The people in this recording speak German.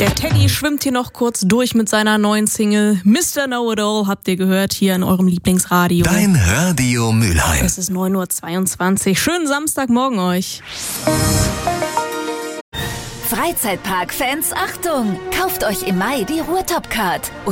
Der Teddy schwimmt hier noch kurz durch mit seiner neuen Single Mr. Know-It-All, habt ihr gehört, hier in eurem Lieblingsradio. Dein Radio Mülheim. Es ist 9:22 Uhr. Schönen Samstagmorgen euch. Freizeitpark-Fans, Achtung! Kauft euch im Mai die Ruhrtop-Card.